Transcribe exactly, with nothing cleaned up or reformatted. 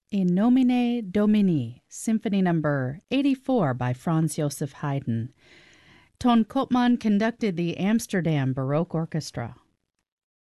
In Nomine Domini, Symphony Number eighty-four by Franz Joseph Haydn. Ton Koopman conducted the Amsterdam Baroque Orchestra.